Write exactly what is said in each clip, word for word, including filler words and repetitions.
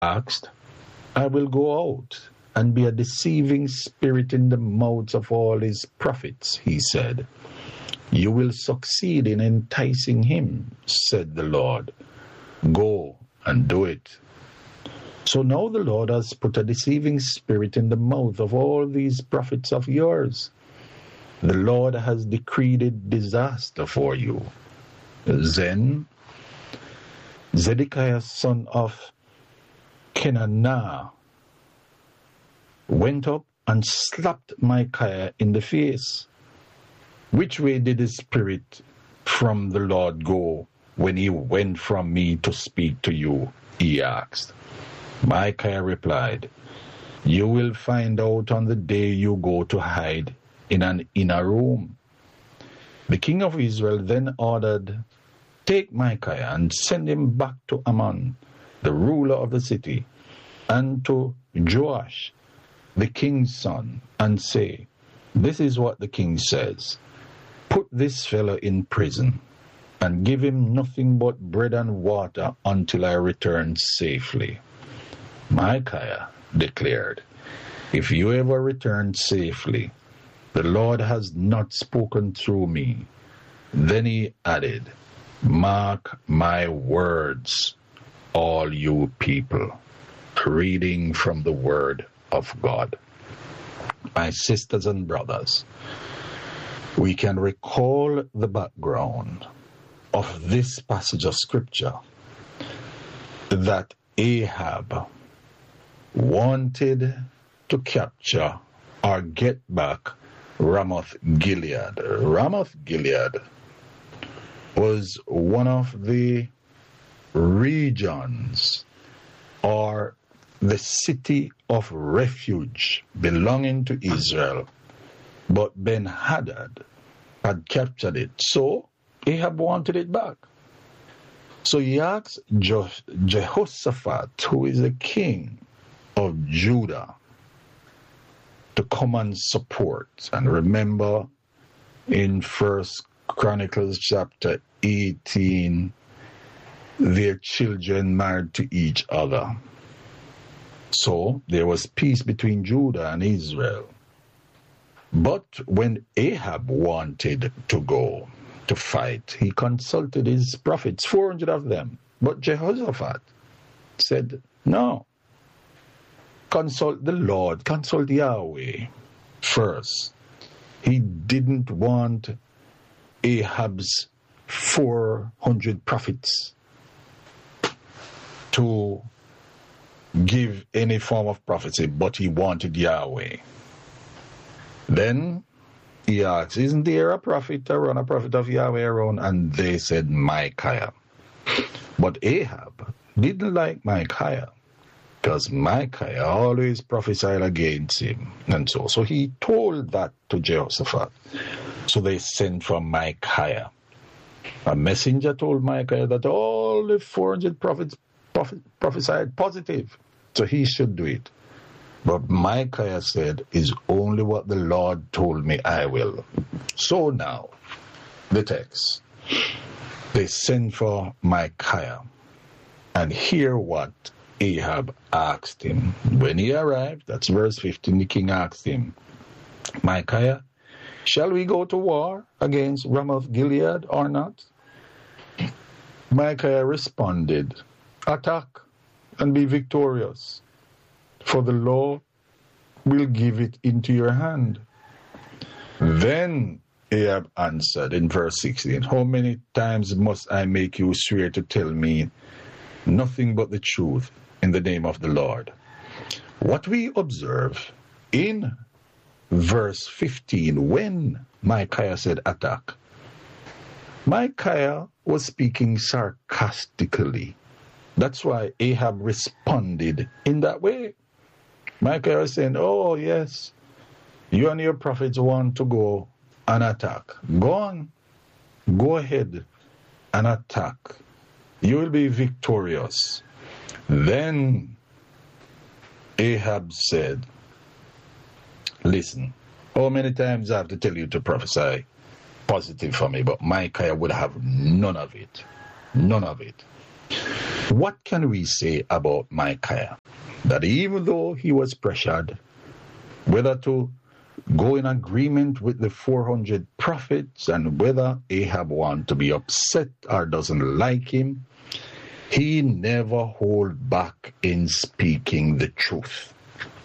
asked. I will go out and be a deceiving spirit in the mouths of all his prophets, he said. You will succeed in enticing him, said the Lord. Go and do it. So now the Lord has put a deceiving spirit in the mouth of all these prophets of yours. The Lord has decreed disaster for you. Then Zedekiah, son of Kenanah, went up and slapped Micaiah in the face. Which way did the spirit from the Lord go when he went from me to speak to you? He asked. Micaiah replied, You will find out on the day you go to hide in an inner room. The king of Israel then ordered, Take Micaiah and send him back to Amon, the ruler of the city, and to Joash, the king's son, and say, This is what the king says. Put this fellow in prison, and give him nothing but bread and water until I return safely. Micaiah declared, If you ever return safely, the Lord has not spoken through me. Then he added, Mark my words, all you people. Reading from the word of God. My sisters and brothers, we can recall the background of this passage of scripture that Ahab wanted to capture or get back Ramoth Gilead. Ramoth Gilead was one of the regions or the city of refuge belonging to Israel, but Ben-Hadad had captured it. So Ahab wanted it back. So he asked Je- Jehoshaphat, who is the king of Judah, to come and support. And remember, in First Chronicles chapter eighteen, their children married to each other. So there was peace between Judah and Israel. But when Ahab wanted to go to fight, he consulted his prophets, four hundred of them. But Jehoshaphat said, no, consult the Lord, consult Yahweh first. He didn't want Ahab's four hundred prophets to give any form of prophecy, but he wanted Yahweh. Then he asked, isn't there a prophet around, a prophet of Yahweh around? And they said, Micaiah. But Ahab didn't like Micaiah, because Micaiah always prophesied against him. And so, so he told that to Jehoshaphat. So they sent for Micaiah. A messenger told Micaiah that all the four hundred prophets prophet, prophesied positive, so he should do it. But Micaiah said, is only what the Lord told me I will. So now, the text. They sent for Micaiah, and hear what Ahab asked him. When he arrived, that's verse fifteen, the king asked him, Micaiah, shall we go to war against Ramoth Gilead or not? Micaiah responded, attack and be victorious, for the Lord will give it into your hand. Then Ahab answered in verse sixteen, how many times must I make you swear to tell me nothing but the truth in the name of the Lord? What we observe in verse fifteen, when Micaiah said attack, Micaiah was speaking sarcastically. That's why Ahab responded in that way. Micaiah was saying, oh yes, you and your prophets want to go and attack. Go on, go ahead and attack. You will be victorious. Then Ahab said, listen, how many times I have to tell you to prophesy positive for me? But Micaiah would have none of it. None of it. What can we say about Micaiah? That even though he was pressured, whether to go in agreement with the four hundred prophets and whether Ahab wants to be upset or doesn't like him, he never hold back in speaking the truth.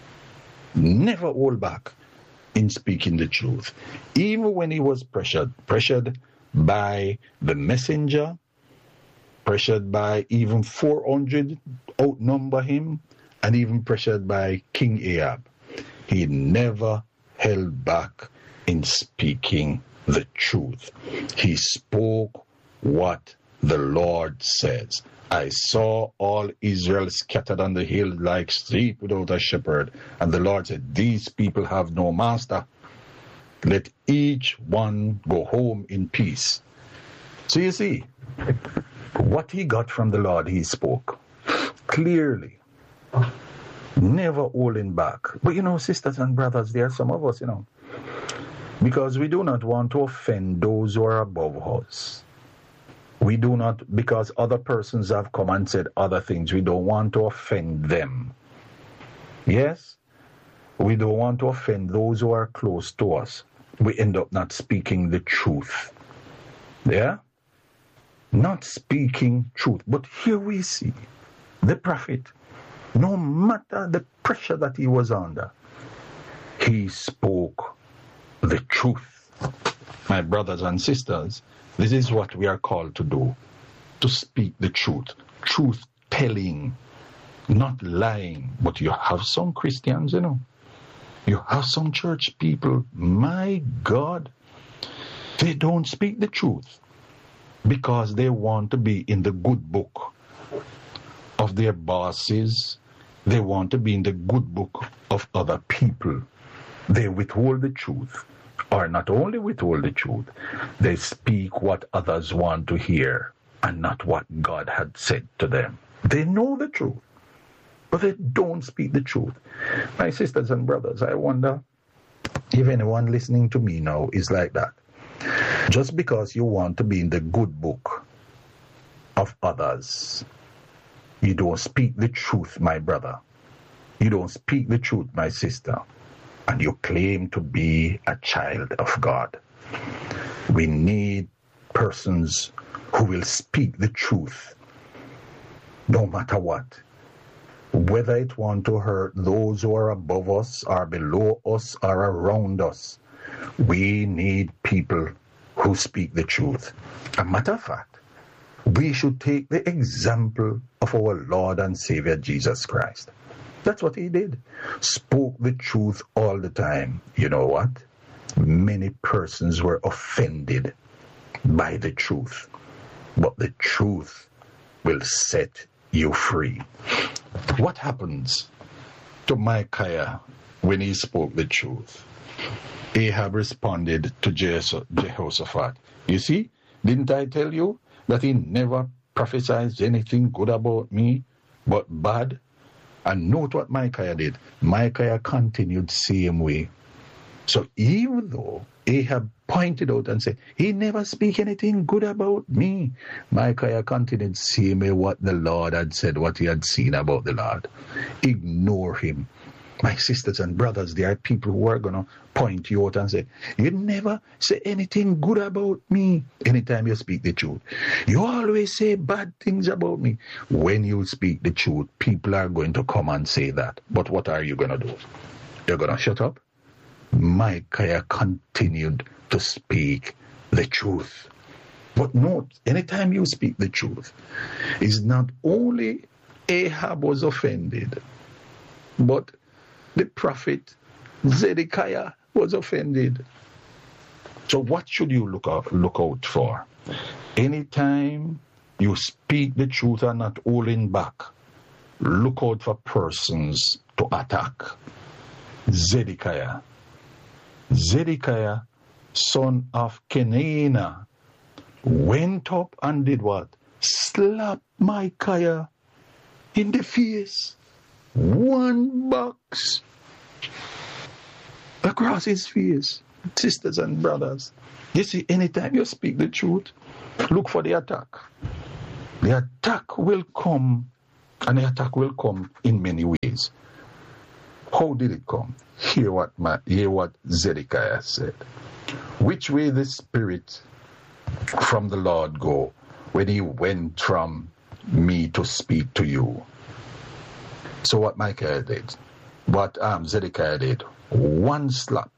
Never hold back in speaking the truth. Even when he was pressured, pressured by the messenger, pressured by even four hundred outnumber him, and even pressured by King Ahab, he never held back in speaking the truth. He spoke what the Lord says. I saw all Israel scattered on the hill like sheep without a shepherd. And the Lord said, these people have no master. Let each one go home in peace. So you see, what he got from the Lord, he spoke clearly, never holding back. But you know, sisters and brothers, there are some of us, you know, because we do not want to offend those who are above us. We do not, because other persons have come and said other things, we don't want to offend them. Yes? We don't want to offend those who are close to us. We end up not speaking the truth. Yeah? Not speaking truth. But here we see the prophet, no matter the pressure that he was under, he spoke the truth. My brothers and sisters, this is what we are called to do, to speak the truth, truth telling, not lying. But you have some Christians, you know, you have some church people, my God, they don't speak the truth because they want to be in the good book of their bosses. They want to be in the good book of other people. They withhold the truth. Or not only withhold the truth, they speak what others want to hear and not what God had said to them. They know the truth, but they don't speak the truth. My sisters and brothers, I wonder if anyone listening to me now is like that. Just because you want to be in the good book of others, you don't speak the truth, my brother. You don't speak the truth, my sister. And you claim to be a child of God. We need persons who will speak the truth, no matter what. Whether it want to hurt those who are above us, or below us, or around us, we need people who speak the truth. A matter of fact, we should take the example of our Lord and Savior Jesus Christ. That's what he did. Spoke the truth all the time. You know what? Many persons were offended by the truth. But the truth will set you free. What happens to Micaiah when he spoke the truth? Ahab responded to Jehoshaphat. You see, didn't I tell you that he never prophesied anything good about me, but bad? And note what Micaiah did. Micaiah continued the same way. So even though Ahab pointed out and said, he never speak anything good about me, Micaiah continued the same way what the Lord had said, what he had seen about the Lord. Ignore him. My sisters and brothers, there are people who are going to point you out and say, you never say anything good about me anytime you speak the truth. You always say bad things about me. When you speak the truth, people are going to come and say that. But what are you going to do? You're going to shut up? Micaiah continued to speak the truth. But note, anytime you speak the truth, it's not only Ahab was offended, but the prophet Zedekiah was offended. So what should you look out, look out for? Anytime you speak the truth and not holding back, look out for persons to attack. Zedekiah. Zedekiah, son of Kenaanah, went up and did what? Slapped Micaiah in the face. One box across his face. Sisters and brothers, you see, anytime you speak the truth, look for the attack. The attack will come, and the attack will come in many ways. How did it come? Hear what, my, hear what Zedekiah said. Which way the Spirit from the Lord go when he went from me to speak to you? So what Micaiah did, what um, Zedekiah did, one slap,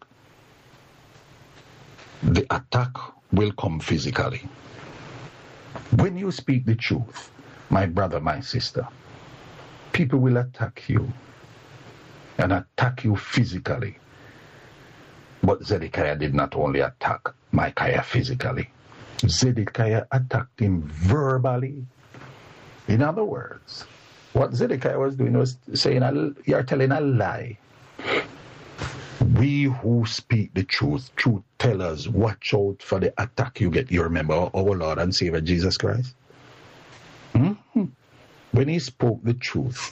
the attack will come physically. When you speak the truth, my brother, my sister, people will attack you and attack you physically. But Zedekiah did not only attack Micaiah physically. Zedekiah attacked him verbally. In other words, what Zedekiah was doing was saying, you're telling a lie. We who speak the truth, truth tellers, watch out for the attack you get. You remember our Lord and Savior Jesus Christ? Mm-hmm. When he spoke the truth,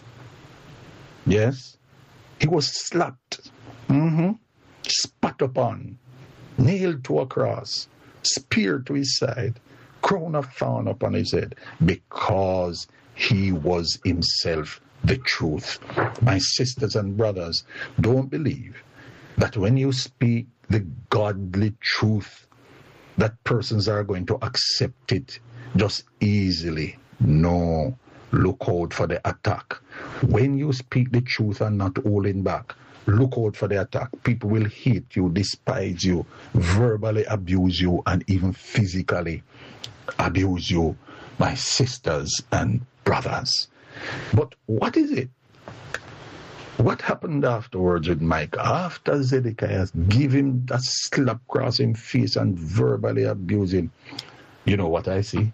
yes, he was slapped, mm-hmm. spat upon, nailed to a cross, spear to his side, crown of thorn upon his head, because he was himself the truth. My sisters and brothers, don't believe that when you speak the godly truth, that persons are going to accept it just easily. No. Look out for the attack. When you speak the truth and not holding back, look out for the attack. People will hate you, despise you, verbally abuse you, and even physically abuse you, my sisters and brothers. But what is it? What happened afterwards with Micah? After Zedekiah gave him that slap across his face and verbally abused him, you know what I see?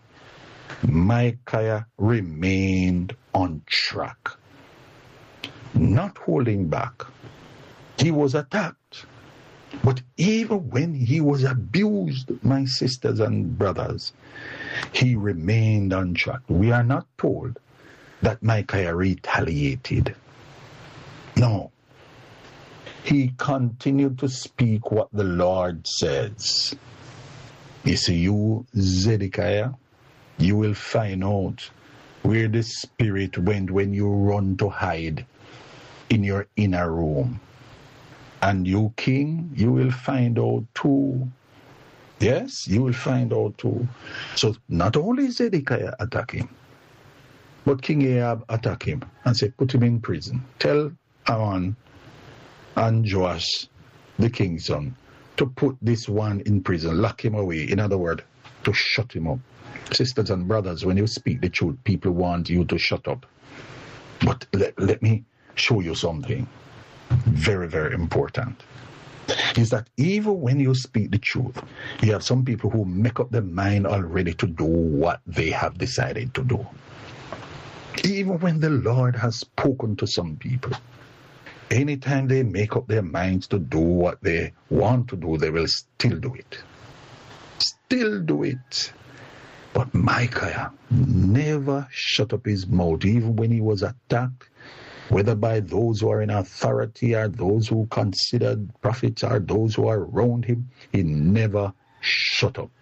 Micaiah remained on track, not holding back. He was attacked. But even when he was abused, my sisters and brothers, he remained on track. We are not told that Micaiah retaliated. No. He continued to speak what the Lord says. You see, you, Zedekiah, you will find out where the Spirit went when you run to hide in your inner room. And you, king, you will find out too. Yes, you will find out too. So not only Zedekiah attack him, but King Ahab attack him and say, put him in prison. Tell Amon and Joash, the king's son, to put this one in prison, lock him away. In other words, to shut him up. Sisters and brothers, when you speak the truth, people want you to shut up. But let, let me show you something very, very important. Is that even when you speak the truth, you have some people who make up their mind already to do what they have decided to do. Even when the Lord has spoken to some people, anytime they make up their minds to do what they want to do, they will still do it. Still do it. But Micaiah never shut up his mouth, even when he was attacked, whether by those who are in authority or those who considered prophets or those who are around him. He never shut up.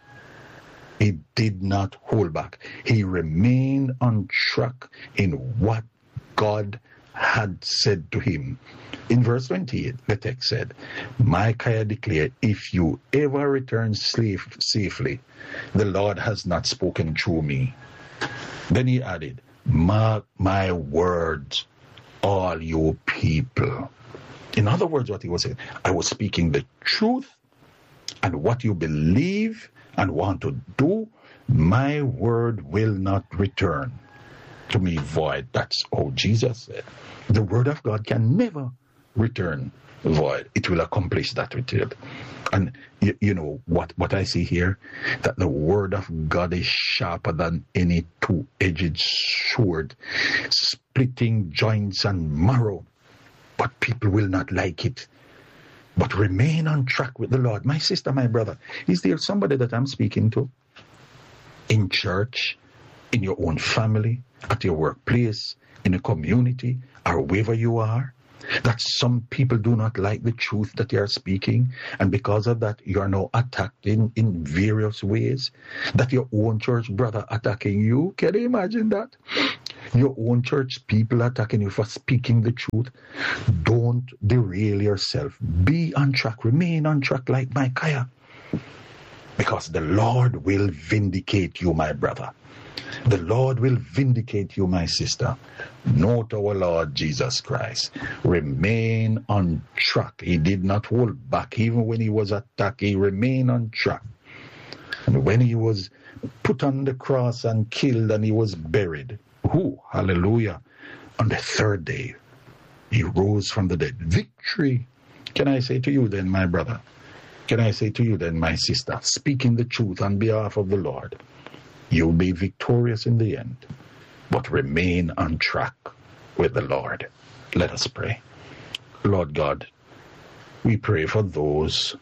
He did not hold back. He remained on track in what God had said to him. In verse twenty-eight, the text said, Micaiah declared, if you ever return slave safely, the Lord has not spoken through me. Then he added, mark my words, all you people. In other words, what he was saying, I was speaking the truth, and what you believe and want to do, my word will not return to me void. That's how Jesus said. The word of God can never return void. It will accomplish that which it. And you, you know what, what I see here, that the word of God is sharper than any two-edged sword, splitting joints and marrow. But people will not like it. But remain on track with the Lord. My sister, my brother, is there somebody that I'm speaking to? In church, in your own family, at your workplace, in a community, or wherever you are, that some people do not like the truth that you are speaking, and because of that you are now attacked in, in various ways, that your own church brother attacking you. Can you imagine that? Your own church people attacking you for speaking the truth. Don't derail yourself. Be on track. Remain on track like Micaiah, because the Lord will vindicate you, my brother. The Lord will vindicate you, my sister. Note our Lord Jesus Christ. Remain on track. He did not hold back. Even when he was attacked, he remained on track. And when he was put on the cross and killed and he was buried, who, hallelujah, on the third day, he rose from the dead. Victory. Can I say to you then, my brother? Can I say to you then, my sister, speaking the truth on behalf of the Lord, you'll be victorious in the end, but remain on track with the Lord. Let us pray. Lord God, we pray for those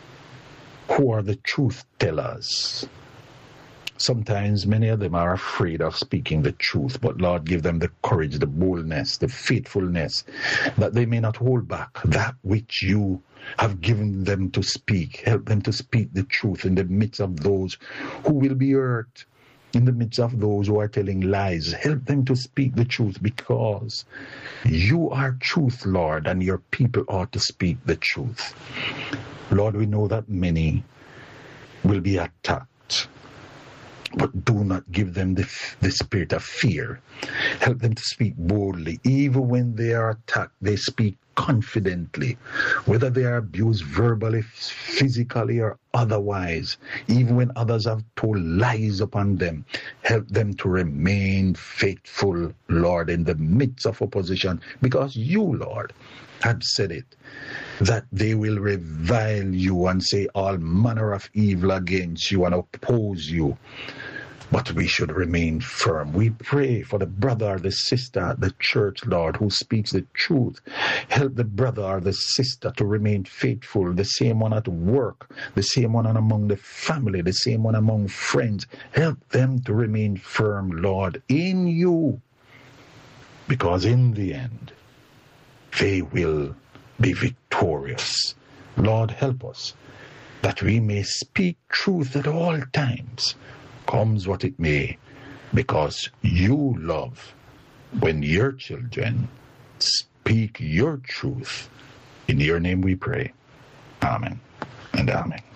who are the truth tellers. Sometimes many of them are afraid of speaking the truth, but Lord, give them the courage, the boldness, the faithfulness, that they may not hold back that which you have given them to speak. Help them to speak the truth in the midst of those who will be hurt, in the midst of those who are telling lies. Help them to speak the truth, because you are truth, Lord, and your people ought to speak the truth. Lord, we know that many will be attacked, but do not give them the, the spirit of fear. Help them to speak boldly. Even when they are attacked, they speak confidently, whether they are abused verbally, physically, or otherwise. Even when others have told lies upon them, help them to remain faithful, Lord, in the midst of opposition, because you, Lord, had said it, that they will revile you and say all manner of evil against you and oppose you. But we should remain firm. We pray for the brother or the sister, the church, Lord, who speaks the truth. Help the brother or the sister to remain faithful, the same one at work, the same one among the family, the same one among friends. Help them to remain firm, Lord, in you, because in the end, they will be victorious. Lord, help us that we may speak truth at all times, comes what it may, because you love when your children speak your truth. In your name we pray. Amen and amen.